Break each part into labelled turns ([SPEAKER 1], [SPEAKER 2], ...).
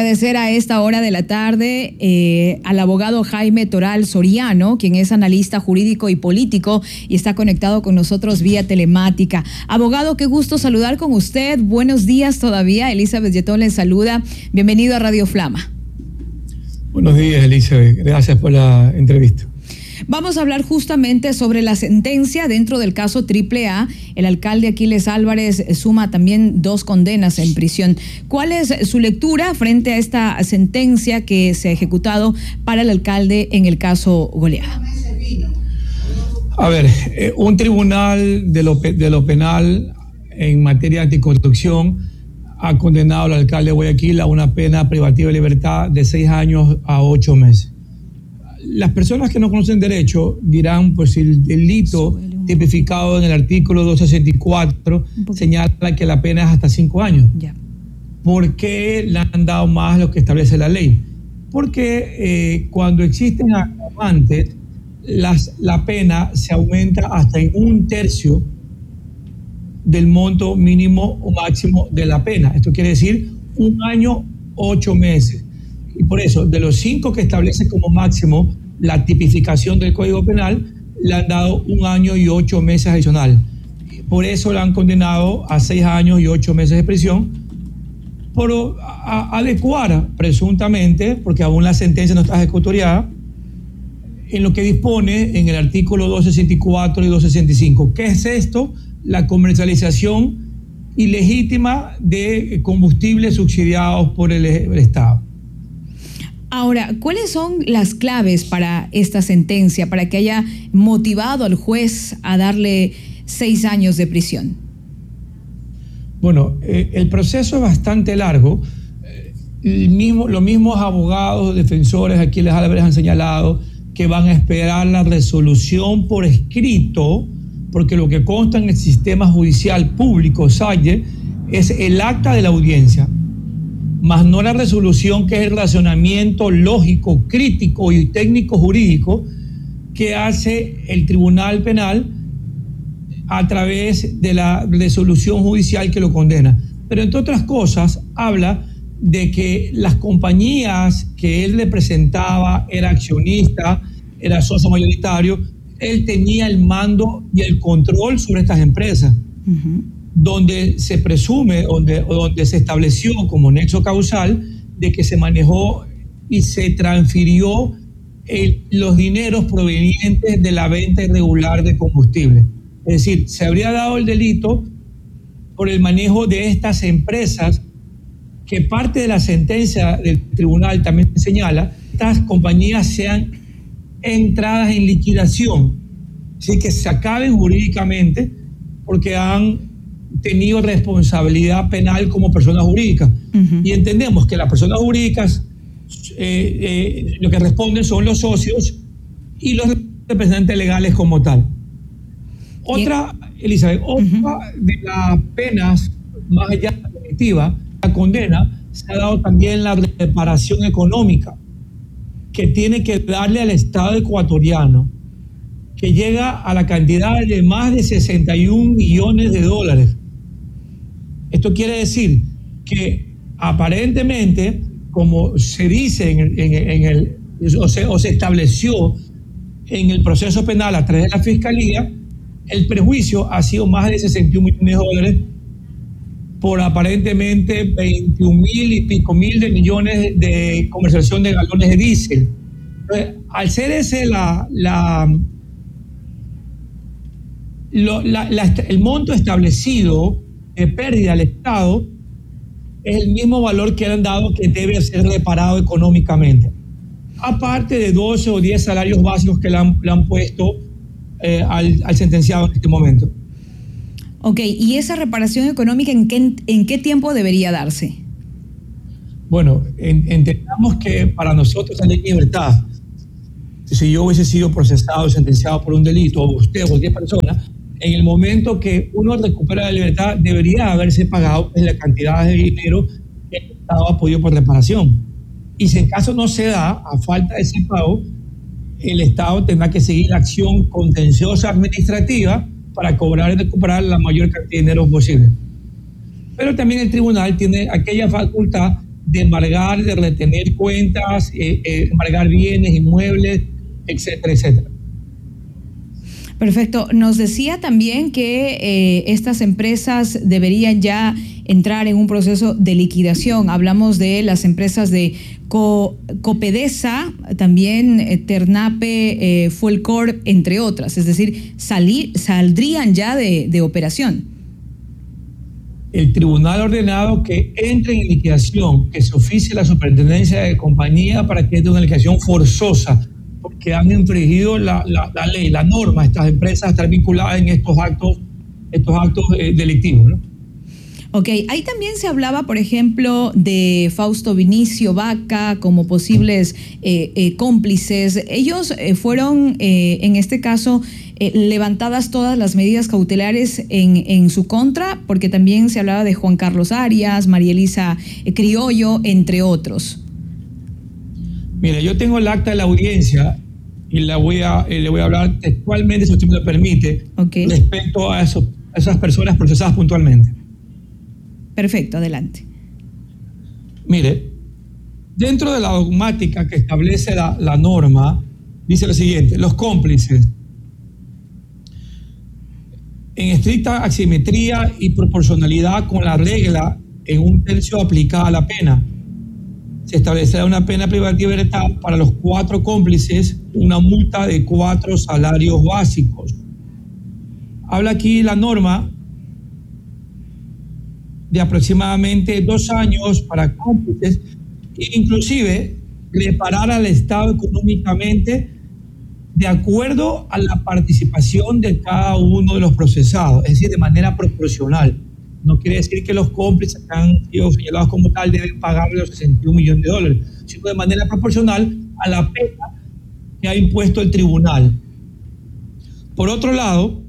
[SPEAKER 1] Agradecer a esta hora de la tarde al abogado Jaime Toral Soriano, quien es analista jurídico y político y está conectado con nosotros vía telemática. Abogado, qué gusto saludar con usted. Buenos días todavía. Elizabeth Yetón le saluda. Bienvenido a Radio Flama.
[SPEAKER 2] Buenos días, Elizabeth. Gracias por la entrevista.
[SPEAKER 1] Vamos a hablar justamente sobre la sentencia dentro del caso AAA. El alcalde Aquiles Álvarez suma también 2 condenas en prisión. ¿Cuál es su lectura frente a esta sentencia que se ha ejecutado para el alcalde en el caso Goleada?
[SPEAKER 2] A ver, un tribunal de lo penal en materia de anticorrupción ha condenado al alcalde de Guayaquil a una pena privativa de libertad de 6 años a 8 meses. Las personas que no conocen derecho dirán, pues si el delito tipificado en el artículo 264 señala que la pena es hasta 5 años. ¿Por qué le han dado más lo que establece la ley? Porque cuando existen agravantes, la pena se aumenta hasta en 1/3 del monto mínimo o máximo de la pena. Esto quiere decir 1 año, 8 meses. Y por eso, de los 5 que establece como máximo la tipificación del Código Penal, le han dado 1 año y 8 meses adicional. Por eso le han condenado a 6 años y 8 meses de prisión, por adecuar presuntamente, porque aún la sentencia no está ejecutoriada, en lo que dispone en el artículo 264 y 265. ¿Qué es esto? La comercialización ilegítima de combustibles subsidiados por el Estado.
[SPEAKER 1] Ahora, ¿cuáles son las claves para esta sentencia, para que haya motivado al juez a darle 6 años de prisión?
[SPEAKER 2] Bueno, el proceso es bastante largo. Los mismos abogados, defensores, Aquiles Álvarez han señalado que van a esperar la resolución por escrito, porque lo que consta en el sistema judicial público, SAGE, es el acta de la audiencia, más no la resolución, que es el razonamiento lógico, crítico y técnico jurídico que hace el Tribunal Penal a través de la resolución judicial que lo condena. Pero entre otras cosas habla de que las compañías que él representaba, era accionista, era socio mayoritario, él tenía el mando y el control sobre estas empresas. Donde se presume, donde se estableció como nexo causal de que se manejó y se transfirió los dineros provenientes de la venta irregular de combustible. Es decir, se habría dado el delito por el manejo de estas empresas, que parte de la sentencia del tribunal también señala, estas compañías sean entradas en liquidación, así que se acaben jurídicamente porque han tenido responsabilidad penal como personas jurídicas. Y entendemos que las personas jurídicas lo que responden son los socios y los representantes legales como tal. Otra, Elizabeth, otra de las penas, más allá de la punitiva, la condena, se ha dado también la reparación económica que tiene que darle al Estado ecuatoriano, que llega a la cantidad de más de 61 millones de dólares. Esto quiere decir que aparentemente, como se dice o se estableció en el proceso penal a través de la Fiscalía, el perjuicio ha sido más de 61 millones de dólares por aparentemente 21 mil y pico mil de millones de comercialización de galones de diésel. Entonces, al ser ese el monto establecido de pérdida al Estado, es el mismo valor que le han dado, que debe ser reparado económicamente, aparte de 12 o 10 salarios básicos que le han puesto al sentenciado en este momento.
[SPEAKER 1] Ok, ¿y esa reparación económica en qué tiempo debería darse?
[SPEAKER 2] Bueno, entendamos que para nosotros hay libertad. Si yo hubiese sido procesado y sentenciado por un delito, o usted o cualquier persona, en el momento que uno recupera la libertad, debería haberse pagado en la cantidad de dinero que el Estado ha podido por reparación. Y si en caso no se da, a falta de ese pago, el Estado tendrá que seguir la acción contenciosa administrativa para cobrar y recuperar la mayor cantidad de dinero posible. Pero también el tribunal tiene aquella facultad de embargar, de retener cuentas, embargar bienes, inmuebles, etcétera, etcétera.
[SPEAKER 1] Perfecto. Nos decía también que estas empresas deberían ya entrar en un proceso de liquidación. Hablamos de las empresas de Copedesa, también Ternape, Fuelcorp, entre otras. Es decir, saldrían ya de operación.
[SPEAKER 2] El tribunal ha ordenado que entren en liquidación, que se oficie la superintendencia de compañía para que entre una liquidación forzosa, porque han infringido la ley, la norma, estas empresas están vinculadas en estos actos delictivos, ¿no?
[SPEAKER 1] Ok, ahí también se hablaba, por ejemplo, de Fausto Vinicio Vaca como posibles cómplices. Ellos fueron, en este caso, levantadas todas las medidas cautelares en su contra, porque también se hablaba de Juan Carlos Arias, María Elisa Criollo, entre otros.
[SPEAKER 2] Mira, yo tengo el acta de la audiencia y le voy a hablar textualmente, si usted me lo permite, respecto a esas personas procesadas puntualmente.
[SPEAKER 1] Perfecto, adelante.
[SPEAKER 2] Mire, dentro de la dogmática que establece la norma, dice lo siguiente: los cómplices, en estricta asimetría y proporcionalidad con la regla en 1/3 aplicada a la pena, se establecerá una pena privativa de libertad para los 4 cómplices, una multa de 4 salarios básicos. Habla aquí la norma de aproximadamente 2 años para cómplices, e inclusive reparar al Estado económicamente de acuerdo a la participación de cada uno de los procesados, es decir, de manera proporcional. No quiere decir que los cómplices que han sido señalados como tal deben pagarle los $61 millones, sino de manera proporcional a la pena que ha impuesto el tribunal. Por otro lado,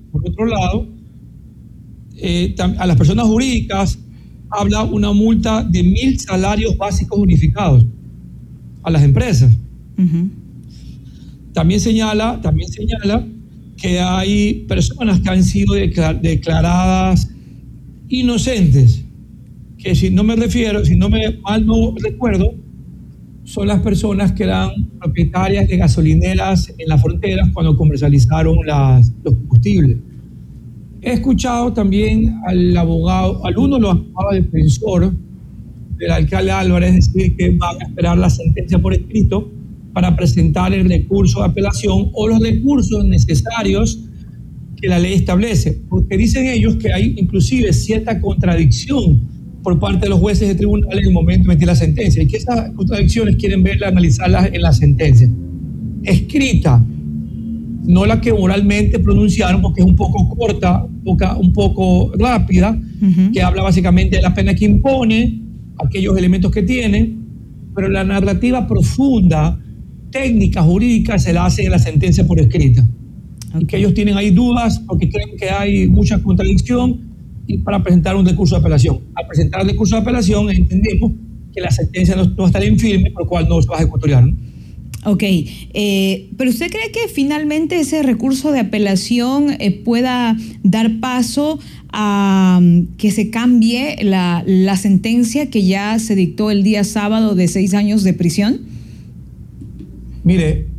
[SPEAKER 2] a las personas jurídicas habla una multa de 1.000 salarios básicos unificados a las empresas. Uh-huh. También señala que hay personas que han sido declaradas inocentes, que si no recuerdo, son las personas que eran propietarias de gasolineras en las fronteras cuando comercializaron los combustibles. He escuchado también al uno de los abogados defensor del alcalde Álvarez decir que van a esperar la sentencia por escrito para presentar el recurso de apelación o los recursos necesarios que la ley establece, porque dicen ellos que hay inclusive cierta contradicción por parte de los jueces de tribunal en el momento de emitir la sentencia, y que esas contradicciones quieren verlas, analizarlas en la sentencia escrita, no la que oralmente pronunciaron, porque es un poco corta, un poco rápida, uh-huh, que habla básicamente de la pena que impone, aquellos elementos que tiene, pero la narrativa profunda, técnica, jurídica, se la hace en la sentencia por escrita. Okay. Y que ellos tienen ahí dudas porque creen que hay mucha contradicción y para presentar un recurso de apelación. Al presentar el recurso de apelación entendemos que la sentencia no está en firme, por lo cual no se va a ejecutoriar, ¿no?
[SPEAKER 1] Ok, pero ¿usted cree que finalmente ese recurso de apelación pueda dar paso a que se cambie la sentencia que ya se dictó el día sábado de 6 años de prisión?
[SPEAKER 2] Mire,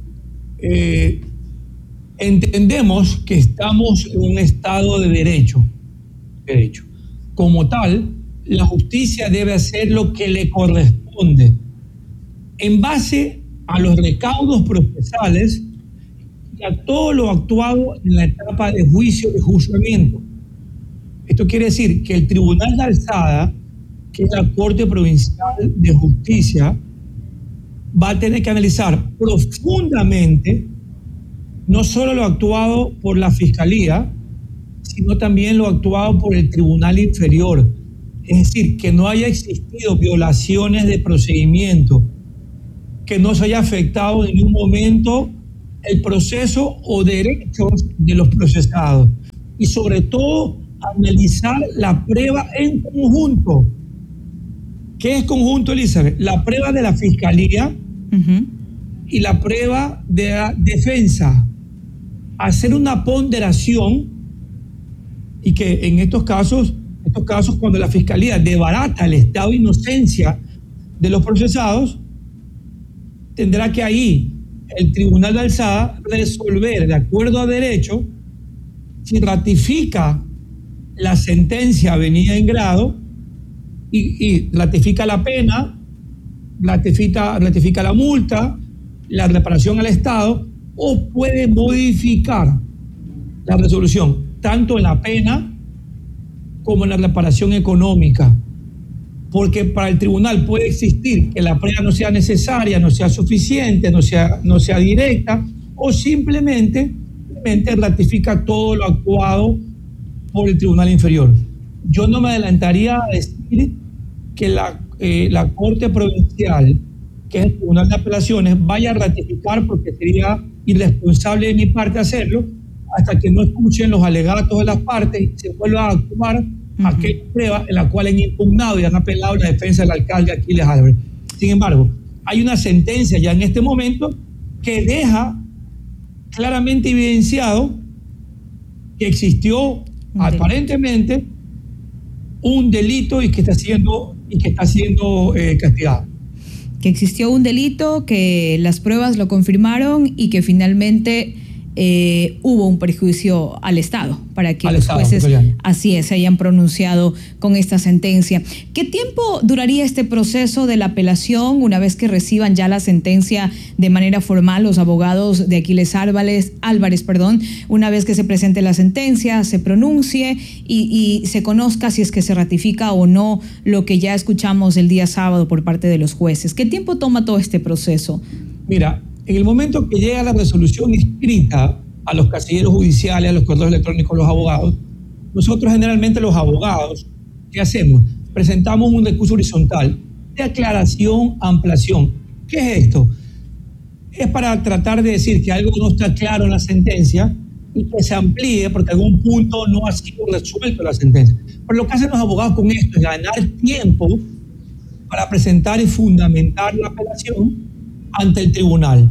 [SPEAKER 2] entendemos que estamos en un estado de derecho. Como tal, la justicia debe hacer lo que le corresponde en base a los recaudos procesales y a todo lo actuado en la etapa de juicio y juzgamiento. Esto quiere decir que el Tribunal de Alzada, que es la Corte Provincial de Justicia, va a tener que analizar profundamente no solo lo actuado por la Fiscalía, sino también lo actuado por el Tribunal Inferior. Es decir, que no haya existido violaciones de procedimiento, que no se haya afectado en ningún momento el proceso o derechos de los procesados. Y sobre todo, analizar la prueba en conjunto. ¿Qué es conjunto, Elizabeth? La prueba de la Fiscalía, uh-huh, y la prueba de la defensa. Hacer una ponderación, y que en estos casos cuando la Fiscalía debarata el estado de inocencia de los procesados, tendrá que ahí el Tribunal de Alzada resolver de acuerdo a derecho si ratifica la sentencia avenida en grado y ratifica la pena, ratifica la multa, la reparación al Estado, o puede modificar la resolución, tanto en la pena como en la reparación económica. Porque para el tribunal puede existir que la prueba no sea necesaria, no sea suficiente, no sea directa, o simplemente ratifica todo lo actuado por el tribunal inferior. Yo no me adelantaría a decir que la Corte Provincial, que es el Tribunal de Apelaciones, vaya a ratificar, porque sería irresponsable de mi parte hacerlo, hasta que no escuchen los alegatos de las partes y se vuelva a actuar aquella prueba en la cual han impugnado y han apelado la defensa del alcalde Aquiles Álvarez. Sin embargo, hay una sentencia ya en este momento que deja claramente evidenciado que existió aparentemente un delito y que está siendo castigado.
[SPEAKER 1] Que existió un delito, que las pruebas lo confirmaron y que finalmente hubo un perjuicio al Estado para que los jueces así es, se hayan pronunciado con esta sentencia. ¿Qué tiempo duraría este proceso de la apelación una vez que reciban ya la sentencia de manera formal los abogados de Aquiles Álvarez, una vez que se presente la sentencia, se pronuncie y se conozca si es que se ratifica o no lo que ya escuchamos el día sábado por parte de los jueces? ¿Qué tiempo toma todo este proceso?
[SPEAKER 2] Mira, en el momento que llega la resolución escrita a los casilleros judiciales, a los correos electrónicos, los abogados, nosotros generalmente los abogados, ¿qué hacemos? Presentamos un recurso horizontal de aclaración, ampliación. ¿Qué es esto? Es para tratar de decir que algo no está claro en la sentencia y que se amplíe porque algún punto no ha sido resuelto en la sentencia. Pero lo que hacen los abogados con esto es ganar tiempo para presentar y fundamentar la apelación ante el tribunal.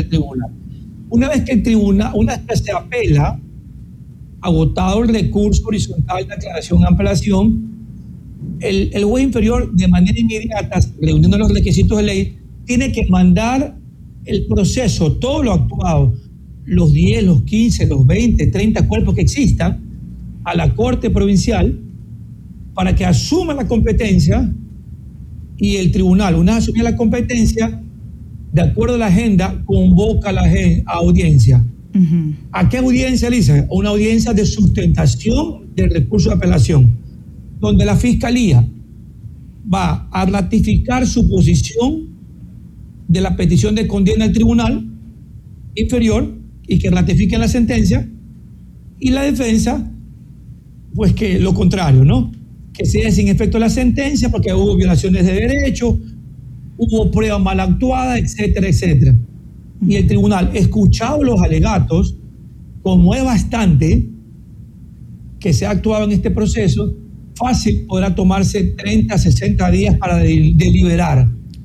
[SPEAKER 2] Una vez que se apela, agotado el recurso horizontal de aclaración y ampliación, el juez inferior de manera inmediata, reuniendo los requisitos de ley, tiene que mandar el proceso, todo lo actuado, los 10, los 15, los 20, 30 cuerpos que existan, a la Corte Provincial para que asuma la competencia, y el tribunal, una vez asumida la competencia, de acuerdo a la agenda, convoca a la audiencia. ¿A qué audiencia, Lisa? A una audiencia de sustentación del recurso de apelación, donde la Fiscalía va a ratificar su posición de la petición de condena al tribunal inferior y que ratifiquen la sentencia, y la defensa, pues que lo contrario, ¿no? Que sea sin efecto la sentencia porque hubo violaciones de derechos, hubo pruebas mal actuadas, etcétera, etcétera. Y el tribunal, escuchado los alegatos, como es bastante que se ha actuado en este proceso, fácil podrá tomarse 30, 60 días para deliberar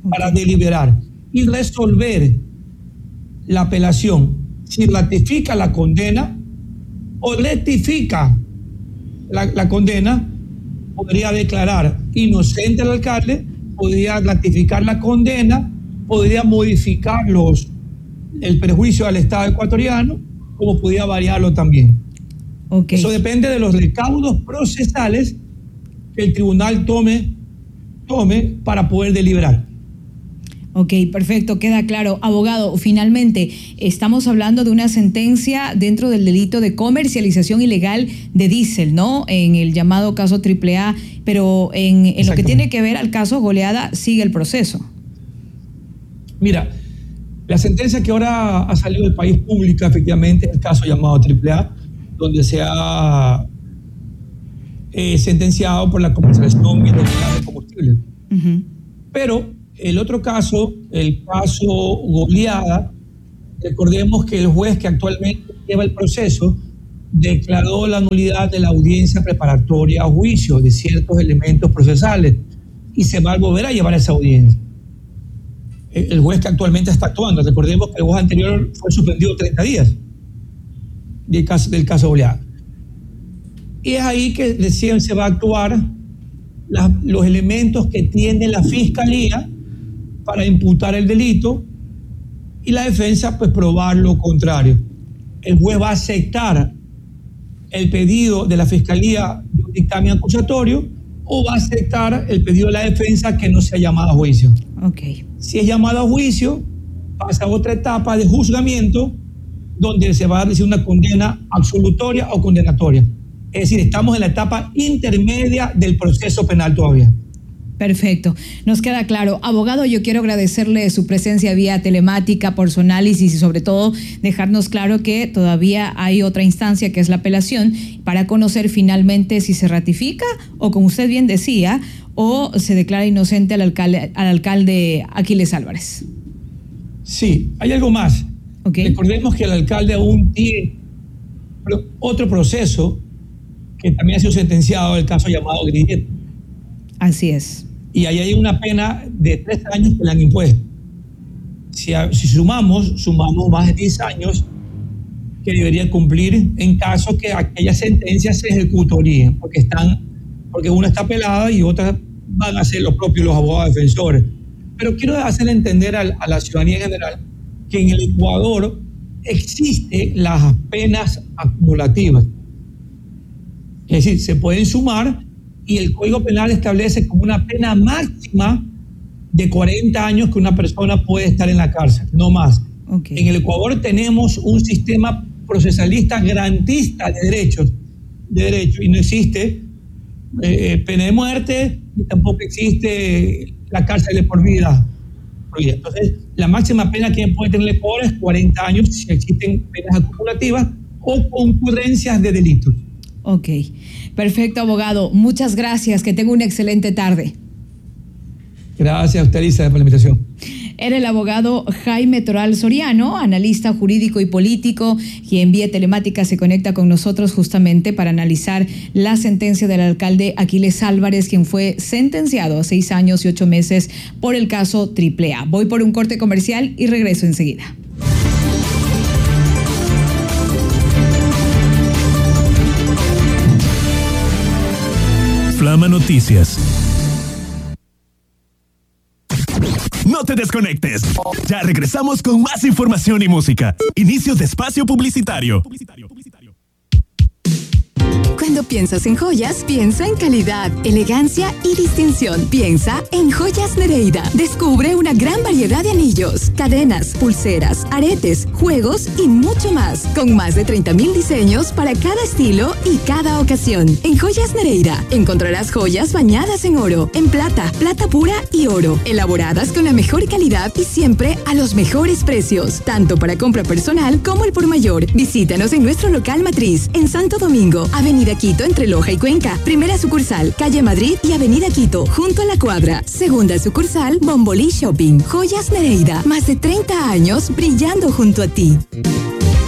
[SPEAKER 2] y resolver la apelación. Si ratifica la condena o rectifica la condena, podría declarar inocente al alcalde, podría ratificar la condena, podría modificar el perjuicio al Estado ecuatoriano, como podría variarlo también.
[SPEAKER 1] Okay.
[SPEAKER 2] Eso depende de los recaudos procesales que el tribunal tome para poder deliberar.
[SPEAKER 1] Ok, perfecto, queda claro. Abogado, finalmente, estamos hablando de una sentencia dentro del delito de comercialización ilegal de diésel, ¿no? En el llamado caso AAA, pero en lo que tiene que ver al caso Goleada, sigue el proceso.
[SPEAKER 2] Mira, la sentencia que ahora ha salido del país pública, efectivamente, es el caso llamado AAA, donde se ha sentenciado por la comercialización ilegal de combustible. Pero el otro caso, el caso Goleada, recordemos que el juez que actualmente lleva el proceso declaró la nulidad de la audiencia preparatoria a juicio de ciertos elementos procesales y se va a volver a llevar esa audiencia. El juez que actualmente está actuando, recordemos que el juez anterior fue suspendido 30 días del caso Goleada. Y es ahí que recién se va a actuar los elementos que tiene la Fiscalía para imputar el delito y la defensa pues probar lo contrario. El juez va a aceptar el pedido de la Fiscalía de un dictamen acusatorio o va a aceptar el pedido de la defensa que no sea llamado a juicio.
[SPEAKER 1] Okay.
[SPEAKER 2] Si es llamado a juicio, pasa a otra etapa de juzgamiento donde se va a decir una condena absolutoria o condenatoria. Es decir, estamos en la etapa intermedia del proceso penal todavía.
[SPEAKER 1] Perfecto, nos queda claro. Abogado, yo quiero agradecerle su presencia vía telemática por su análisis y sobre todo dejarnos claro que todavía hay otra instancia que es la apelación para conocer finalmente si se ratifica o, como usted bien decía, o se declara inocente al alcalde Aquiles Álvarez.
[SPEAKER 2] Sí, hay algo más.
[SPEAKER 1] Okay.
[SPEAKER 2] Recordemos que el alcalde aún tiene otro proceso que también ha sido sentenciado, el caso llamado Grillete.
[SPEAKER 1] Así es.
[SPEAKER 2] Y ahí hay una pena de 3 años que le han impuesto. Si sumamos más de 10 años que debería cumplir en caso que aquellas sentencias se ejecutarían, porque una está apelada y otras van a ser los propios los abogados defensores. Pero quiero hacerle entender a la ciudadanía en general que en el Ecuador existen las penas acumulativas. Es decir, se pueden sumar y el Código Penal establece como una pena máxima de 40 años que una persona puede estar en la cárcel, no más.
[SPEAKER 1] Okay.
[SPEAKER 2] En el Ecuador tenemos un sistema procesalista garantista de derechos y no existe pena de muerte y tampoco existe la cárcel de por vida. Entonces, la máxima pena que puede tener el Ecuador es 40 años si existen penas acumulativas o concurrencias de delitos.
[SPEAKER 1] Ok, perfecto, abogado. Muchas gracias. Que tenga una excelente tarde.
[SPEAKER 2] Gracias a usted, Elisa, por la invitación.
[SPEAKER 1] Era el abogado Jaime Toral Soriano, analista jurídico y político, quien vía telemática se conecta con nosotros justamente para analizar la sentencia del alcalde Aquiles Álvarez, quien fue sentenciado a 6 años y 8 meses por el caso AAA. Voy por un corte comercial y regreso enseguida.
[SPEAKER 3] Flama Noticias. No te desconectes. Ya regresamos con más información y música. Inicio de espacio publicitario.
[SPEAKER 4] Cuando piensas en joyas, piensa en calidad, elegancia y distinción. Piensa en Joyas Nereida. Descubre una gran variedad de anillos, cadenas, pulseras, aretes, juegos y mucho más. Con más de 30,000 diseños para cada estilo y cada ocasión. En Joyas Nereida encontrarás joyas bañadas en oro, en plata, plata pura y oro. Elaboradas con la mejor calidad y siempre a los mejores precios. Tanto para compra personal como el por mayor. Visítanos en nuestro local matriz en Santo Domingo, Avenida Quito entre Loja y Cuenca. Primera sucursal, Calle Madrid y Avenida Quito, junto a la Cuadra. Segunda sucursal, Bombolí Shopping. Joyas Nereida, más de 30 años brillando junto a ti.